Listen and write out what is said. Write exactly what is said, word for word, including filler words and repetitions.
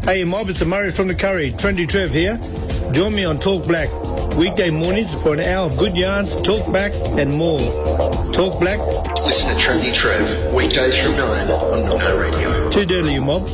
Hey mob, it's Murray from the Curry. Trendy Trev here. Join me on Talk Black. Weekday mornings for an hour of good yarns, talk back and more. Talk Black. Listen to Trendy Trev, weekdays from nine on Nano Radio. Too dirty, you mob.